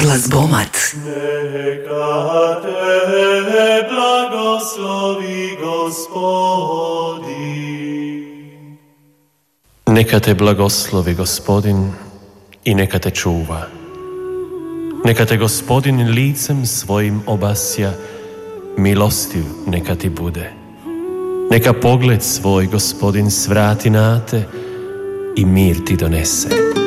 Glazbomat. Neka te blagoslovi Gospodin. Neka te blagoslovi Gospodin i neka te čuva. Neka te Gospodin licem svojim obasja, milostiv neka ti bude. Neka pogled svoj Gospodin svrati na te i mir ti donese.